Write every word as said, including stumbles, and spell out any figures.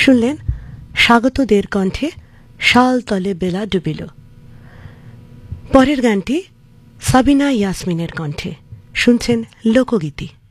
শুনলেন স্বাগত দের কণ্ঠে শাল তলে বেলা ডুবিল। পরের গানটি সাবিনা ইয়াসমিনের কণ্ঠে। শুনছেন লোকগীতি।